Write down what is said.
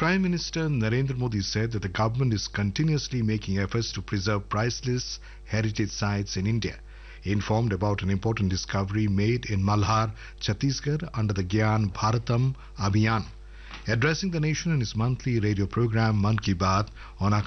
Prime Minister Narendra Modi said that the government is continuously making efforts to preserve priceless heritage sites in India. He informed about an important discovery made in Malhar, Chhattisgarh under the Gyan Bharatam Abhiyan. Addressing the nation in his monthly radio program Mann Ki Baat on